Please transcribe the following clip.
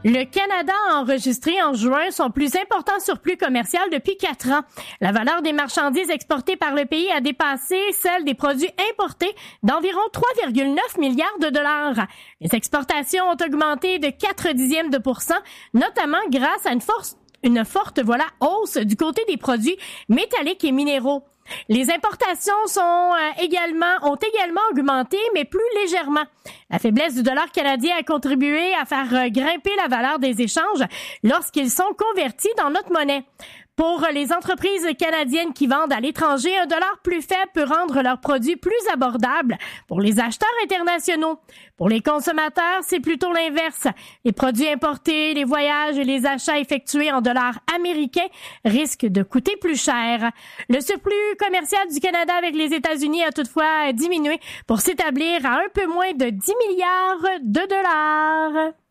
Le Canada a enregistré en juin son plus important surplus commercial depuis 4 ans. La valeur des marchandises exportées par le pays a dépassé celle des produits importés d'environ 3,9 milliards de dollars. Les exportations ont augmenté de 0,4%, notamment grâce à une forte hausse du côté des produits métalliques et minéraux. Les importations ont également augmenté, mais plus légèrement. La faiblesse du dollar canadien a contribué à faire grimper la valeur des échanges lorsqu'ils sont convertis dans notre monnaie. Pour les entreprises canadiennes qui vendent à l'étranger, un dollar plus faible peut rendre leurs produits plus abordables pour les acheteurs internationaux. Pour les consommateurs, c'est plutôt l'inverse. Les produits importés, les voyages et les achats effectués en dollars américains risquent de coûter plus cher. Le surplus commercial du Canada avec les États-Unis a toutefois diminué pour s'établir à un peu moins de 10 milliards de dollars.